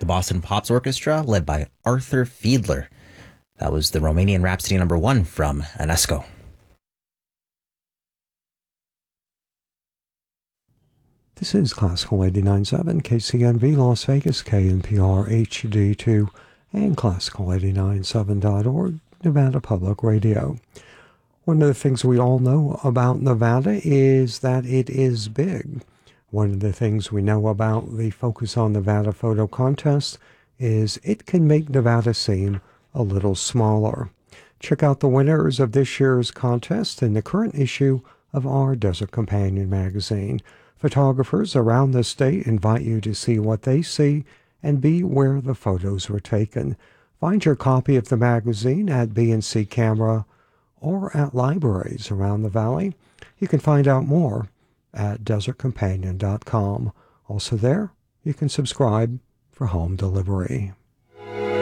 the Boston Pops Orchestra, led by Arthur Fiedler. That was the Romanian Rhapsody No. 1 from UNESCO. This is Classical 89.7 KCNV Las Vegas, KNPR HD2, and Classical897.org, Nevada Public Radio. One of the things we all know about Nevada is that it is big. One of the things we know about the Focus on Nevada photo contest is it can make Nevada seem a little smaller. Check out the winners of this year's contest in the current issue of our Desert Companion magazine. Photographers around the state invite you to see what they see and be where the photos were taken. Find your copy of the magazine at B&C Camera or at libraries around the valley. You can find out more at desertcompanion.com. Also there, you can subscribe for home delivery.